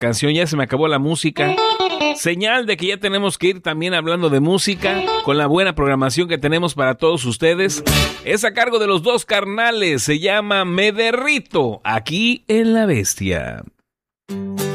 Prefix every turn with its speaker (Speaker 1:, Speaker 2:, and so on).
Speaker 1: canción, ya se me acabó la música. Señal de que ya tenemos que ir también hablando de música, con la buena programación que tenemos para todos ustedes. Es a cargo de los dos carnales, se llama Me Derrito, aquí en La Bestia.